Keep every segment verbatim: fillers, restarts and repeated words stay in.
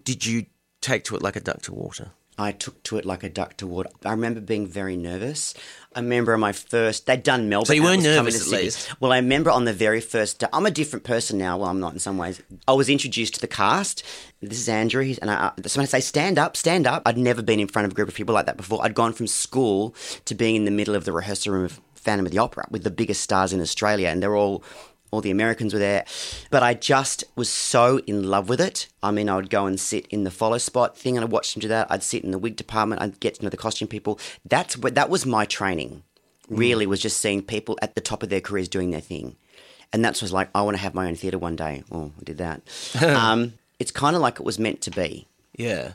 Did you take to it like a duck to water? I took to it like a duck to water. I remember being very nervous. I remember on my first... They'd done Melbourne. So you weren't and it was nervous, coming to at Sydney. least? Well, I remember on the very first day... I'm a different person now. Well, I'm not in some ways. I was introduced to the cast. This is Andrew. He's, and I, someone would say, stand up, stand up. I'd never been in front of a group of people like that before. I'd gone from school to being in the middle of the rehearsal room of Phantom of the Opera with the biggest stars in Australia, and they're all... All the Americans were there. But I just was so in love with it. I mean, I would go and sit in the follow spot thing and I'd watch them do that. I'd sit in the wig department. I'd get to know the costume people. That's what, that was my training, really, was just seeing people at the top of their careers doing their thing. And that's was like, I want to have my own theatre one day. Oh, I did that. um, it's kind of like it was meant to be. Yeah.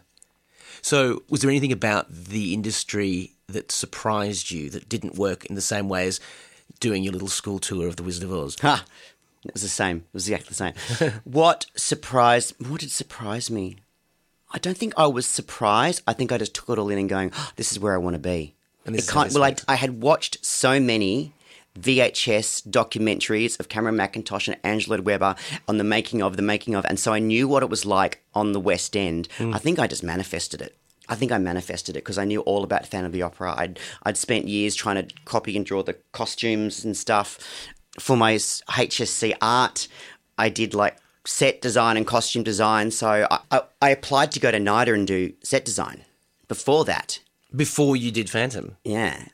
So was there anything about the industry that surprised you that didn't work in the same way as doing your little school tour of The Wizard of Oz? Ha! It was the same. It was exactly the same. What surprised... What did surprise me? I don't think I was surprised. I think I just took it all in and going, oh, this is where I want to be. And this it is can't, how well, this I, I had watched so many V H S documentaries of Cameron McIntosh and Angela Weber on the making of, the making of, and so I knew what it was like on the West End. Mm. I think I just manifested it. I think I manifested it because I knew all about Phantom of the Opera. I'd I'd spent years trying to copy and draw the costumes and stuff for my H S C art. I did like set design and costume design. So I, I, I applied to go to NIDA and do set design before that. Before you did Phantom? Yeah.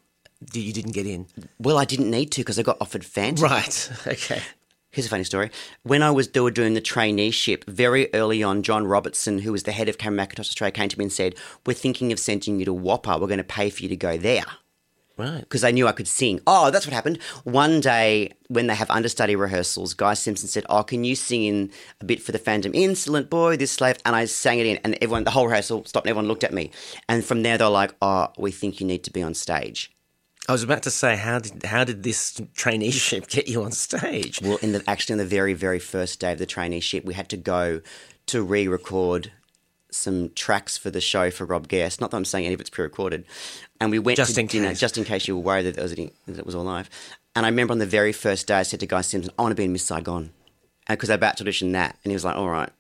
You didn't get in? Well, I didn't need to because I got offered Phantom. Right, okay. Here's a funny story. When I was they were doing the traineeship, very early on, John Robertson, who was the head of Cameron McIntosh Australia, came to me and said, we're thinking of sending you to Whopper. We're going to pay for you to go there. Right. Because they knew I could sing. Oh, that's what happened. One day when they have understudy rehearsals, Guy Simpson said, oh, can you sing in a bit for the Phantom? Insolent boy, this slave. And I sang it in and everyone, the whole rehearsal stopped and everyone looked at me. And from there they were like, oh, we think you need to be on stage. I was about to say, how did how did this traineeship get you on stage? Well, in the actually on the very, very first day of the traineeship, we had to go to re-record some tracks for the show for Rob Guest. Not that I'm saying any of it's pre-recorded. And we went just to in dinner, case. just in case you were worried that it was, that it was all live. And I remember on the very first day, I said to Guy Simpson, I want to be in Miss Saigon. Because they're about to audition that. And he was like, all right.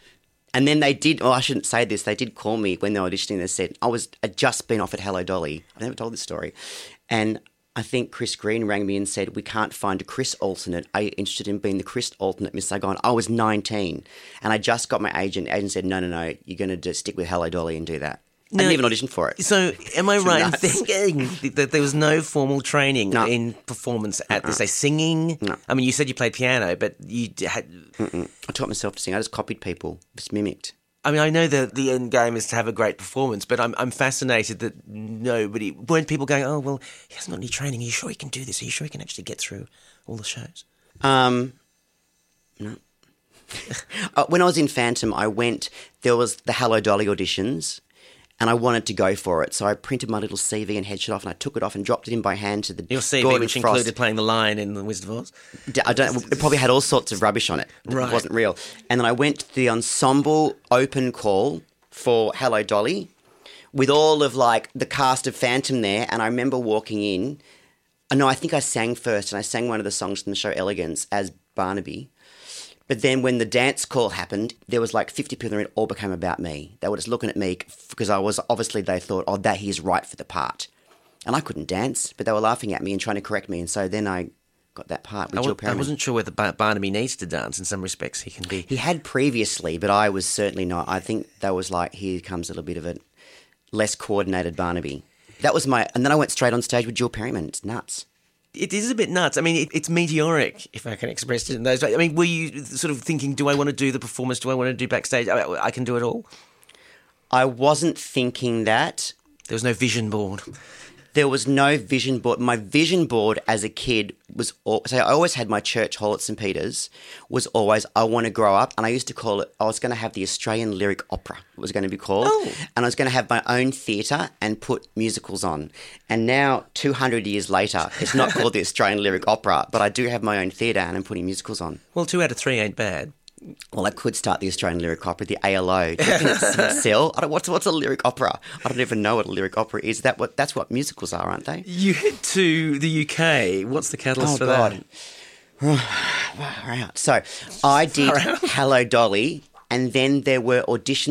And then they did, well, I shouldn't say this, they did call me when they were auditioning. They said, I was I'd just been offered Hello Dolly. I've never told this story. And I think Chris Green rang me and said, we can't find a Chris alternate. Are you interested in being the Chris alternate, Miss Saigon? I was nineteen. And I just got my agent. Agent said, no, no, no, you're going to just stick with Hello Dolly and do that. I Now, didn't even audition for it. So am I right in nuts. thinking that there was no formal training No. in performance at this? Say, singing? No. I mean, you said you played piano, but you d- had... Mm-mm. I taught myself to sing. I just copied people, just mimicked. I mean, I know that the end game is to have a great performance, but I'm I'm fascinated that nobody... Weren't people going, oh, well, he hasn't got any training. Are you sure he can do this? Are you sure he can actually get through all the shows? Um, no. uh, when I was in Phantom, I went... There was the Hello Dolly auditions, and I wanted to go for it. So I printed my little C V and headshot off, and I took it off and dropped it in by hand to the Your C V, Gordon which Frost. included playing the lion in The Wizard of Oz? I don't. It probably had all sorts of rubbish on it. Right. It wasn't real. And then I went to the ensemble open call for Hello Dolly with all of like the cast of Phantom there. And I remember walking in. Uh, no, I think I sang first, and I sang one of the songs from the show Elegance as Barnaby. But then when the dance call happened, there was like fifty people and it all became about me. They were just looking at me because I was, obviously they thought, oh, that he's right for the part. And I couldn't dance, but they were laughing at me and trying to correct me. And so then I got that part with I, Jill w- I Perryman. wasn't sure whether Bar- Barnaby needs to dance. In some respects, he can be... He had previously, but I was certainly not. I think that was like, here comes a little bit of a less coordinated Barnaby. That was my... And then I went straight on stage with Jill Perryman. It's nuts. It is a bit nuts. I mean, it, it's meteoric, if I can express it in those ways. I mean, were you sort of thinking, do I want to do the performance? Do I want to do backstage? I, I can do it all. I wasn't thinking that. There was no vision board. There was no vision board. My vision board as a kid was... All, so I always had my church hall at St Peter's, was always, I want to grow up. And I used to call it, I was going to have the Australian Lyric Opera, it was going to be called. Oh. And I was going to have my own theatre and put musicals on. And now, two hundred years later, it's not called the Australian Lyric Opera, but I do have my own theatre and I'm putting musicals on. Well, two out of three ain't bad. Well, I could start the Australian Lyric Opera, the A L O. Do you think it's sell? I don't, what's, what's a lyric opera? I don't even know what a lyric opera is. That what That's what musicals are, aren't they? You head to the U K. What's the catalyst Oh, for God. that? Far out. So I did Hello Dolly, and then there were auditions